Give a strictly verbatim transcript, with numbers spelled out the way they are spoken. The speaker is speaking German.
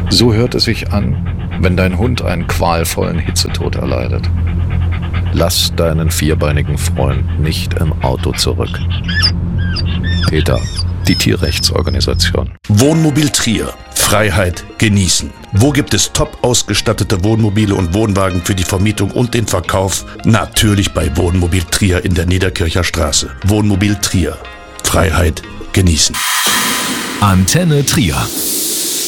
So hört es sich an, wenn dein Hund einen qualvollen Hitzetod erleidet. Lass deinen vierbeinigen Freund nicht im Auto zurück. PETA, die Tierrechtsorganisation. Wohnmobil Trier. Freiheit genießen. Wo gibt es top ausgestattete Wohnmobile und Wohnwagen für die Vermietung und den Verkauf? Natürlich bei Wohnmobil Trier in der Niederkircher Straße. Wohnmobil Trier. Freiheit genießen. Antenne Trier.